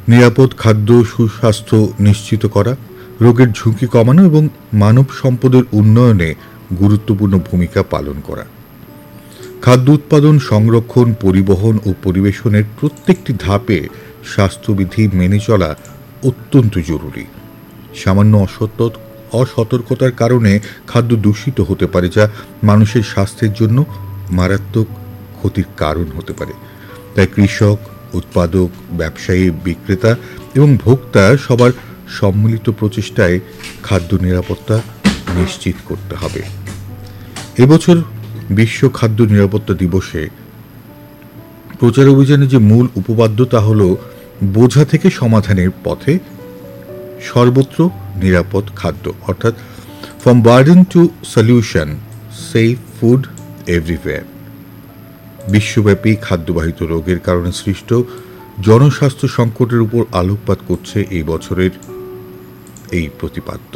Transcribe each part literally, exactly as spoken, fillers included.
নিরাপদ খাদ্য, সুস্বাস্থ্য নিশ্চিত করা, রোগের ঝুঁকি কমানো এবং মানব সম্পদের উন্নয়নে গুরুত্বপূর্ণ ভূমিকা পালন করা। খাদ্য উৎপাদন, সংরক্ষণ, পরিবহন ও পরিবেশনের প্রত্যেকটি ধাপে স্বাস্থ্যবিধি মেনে চলা অত্যন্ত জরুরি। সামান্য অসতর্কতার কারণে খাদ্য দূষিত হতে পারে, যা মানুষের স্বাস্থ্যের জন্য মারাত্মক ক্ষতির কারণ হতে পারে। তাই কৃষক, উৎপাদক, ব্যবসায়ী, বিক্রেতা এবং ভোক্তা সবার সম্মিলিত প্রচেষ্টায় খাদ্য নিরাপত্তা নিশ্চিত করতে হবে। এবছর বিশ্ব খাদ্য নিরাপত্তা দিবসে প্রচার অভিযানে যে মূল উপপাদ্য তা হল বোঝা থেকে সমাধানের পথে সর্বত্র নিরাপদ খাদ্য, অর্থাৎ from burden two solution, safe food everywhere. বিশ্বব্যাপী খাদ্যবাহিত রোগের কারণে সৃষ্ট জনস্বাস্থ্য সংকটের উপর আলোকপাত করছে এই বছরের এই প্রতিপাদ্য।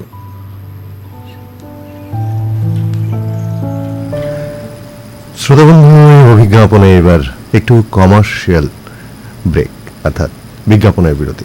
শ্রোতাবন্ধু, অভিজ্ঞাপনে এবার একটু কমার্শিয়াল ব্রেক, অর্থাৎ বিজ্ঞাপনের বিরতি।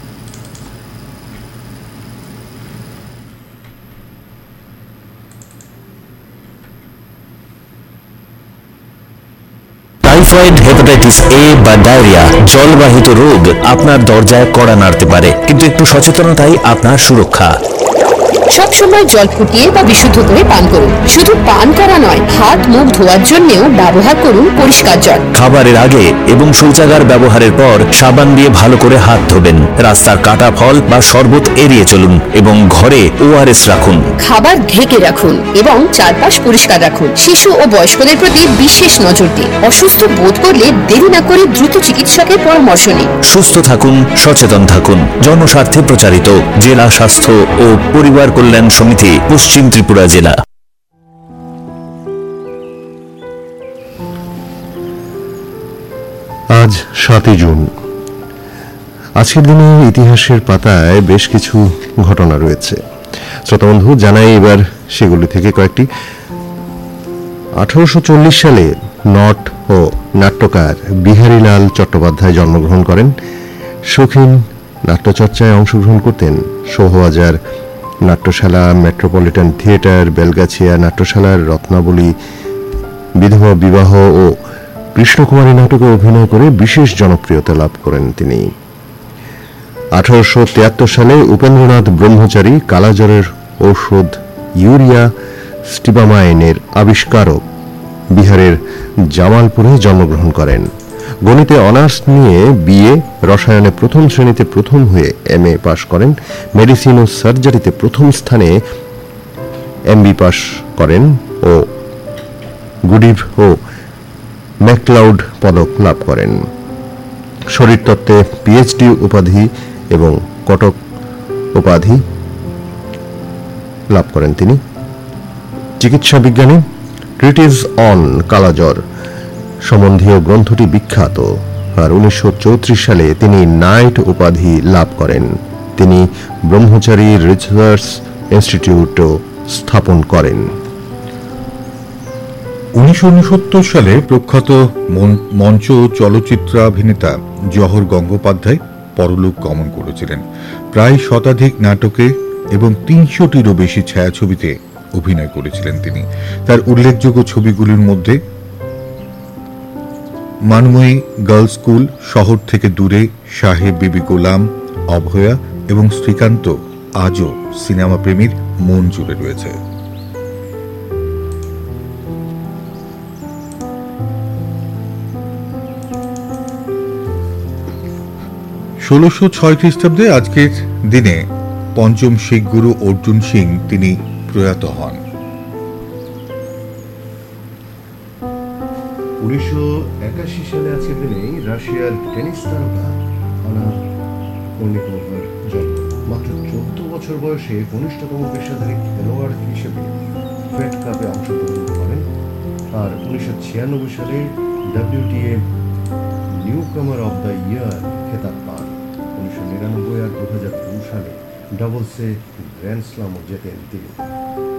টাইফয়েড, হেপাটাইটিস এ বা ডায়রিয়া জলবাহিত রোগ আপনার দরজায় কড়া নাড়তে পারে, কিন্তু একটু সচেতনতাই আপনার সুরক্ষা। সবসময় জল ফুটিয়ে বা বিশুদ্ধ করে পান করুন। শুধু পান করা নয়, হাত মুখ ধোয়ার জন্যও ব্যবহার করুন পরিষ্কার জল। খাবারের আগে এবং শৌচাগার ব্যবহারের পর সাবান দিয়ে ভালো করে হাত ধোবেন। রাস্তার কাটা ফল বা শরবত এড়িয়ে চলুন এবং ঘরে ওআরএস রাখুন। খাবার ঢেকে রাখুন এবং চারপাশ পরিষ্কার রাখুন। শিশু ও বয়স্কদের প্রতি বিশেষ নজর দিন। অসুস্থ বোধ করলে দেরি না করে দ্রুত চিকিৎসকের পরামর্শ নিন। সুস্থ থাকুন, সচেতন থাকুন। জনস্বার্থে প্রচারিত, জেলা স্বাস্থ্য ও পরিবার কল্যাণ সমিতি, পশ্চিম ত্রিপুরা জেলা। আজ সাতই জুন। আজকের দিনে ইতিহাসের পাতায় বেশ কিছু ঘটনা রয়েছে। শ্রোতাবন্ধু, জানাই এবার সেগুলি থেকে কয়েকটি। আঠারোশো চল্লিশ সালে নট ও নাট্যকার বিহারীলাল চট্টোপাধ্যায় জন্মগ্রহণ করেন। শৌখিন নাট্যচর্চায় অংশগ্রহণ করতেন। শোভাবাজার নাট্যশালা, মেট্রোপলিটন থিয়েটার, বেলগাছিয়া নাট্যশালার রত্নাবলী, বিধবা বিবাহ ও কৃষ্ণকুমারী নাটকে অভিনয় করে বিশেষ জনপ্রিয়তা লাভ করেন তিনি। আঠারোশো তিয়াত্তর সালে উপেন্দ্রনাথ ব্রহ্মচারী কালাজ্বরের ঔষধ ইউরিয়া স্টিবামাইনের আবিষ্কারক বিহারের জামালপুরে জন্মগ্রহণ করেন। গণিতে অনার্স নিয়ে বিএ, রসায়নে প্রথম শ্রেণীতে প্রথম হয়ে এম এ পাশ করেন। মেডিসিন ও সার্জারিতে প্রথম স্থানে এমবি পাশ করেন ও গুডিভ ও ম্যাকলাউড পদক লাভ করেন। শরীরতত্ত্বে পিএইচডি উপাধি এবং কটক উপাধি লাভ করেন তিনি। চিকিৎসা বিজ্ঞানী ট্রিটিজ অন কালাজ্বর সম্বন্ধীয় গ্রন্থটি বিখ্যাত। আর উনিশশো চৌত্রিশ সালে তিনি নাইট উপাধি লাভ করেন। তিনি ব্রহ্মচারী রিসার্চ ইনস্টিটিউটও স্থাপন করেন। উনিশশো উনসত্তর সালে প্রখ্যাত মঞ্চ ও চলচ্চিত্রাভিনেতা জহর গঙ্গোপাধ্যায় পরলোক গমন করেছিলেন। প্রায় শতাধিক নাটকে এবং তিনশোটিরও বেশি ছায়াছবিতে অভিনয় করেছিলেন তিনি। তার উল্লেখযোগ্য ছবিগুলির মধ্যে মানময়ী গার্লস স্কুল, শহর থেকে দূরে, সাহেব বিবি গোলাম, অভয়া এবং শ্রীকান্ত আজও সিনেমা প্রেমীর মন জুড়ে রয়েছে। ষোলোশো ছয় খ্রিস্টাব্দে আজকের দিনে পঞ্চম শিখ গুরু অর্জুন সিং তিনি প্রয়াত হন। উনিশশো একাশি সালে আজকের দিনে রাশিয়ার টেনিস তারকা আনা কোর্নিকোভার জন্ম। মাত্র চোদ্দ বছর বয়সে কনিষ্ঠতম পেশাদারী খেলোয়াড় হিসেবে ফেড কাপে অংশগ্রহণ করেন। আর উনিশশো ছিয়ানব্বই সালে ডাব্লিউটিএ নিউ কামার অব দ্য ইয়ার খেতাব পান। উনিশশো নিরানব্বই আর দু হাজার দু সালে ডাবলসে গ্র্যান্ড স্লামও জেতেন তিনি।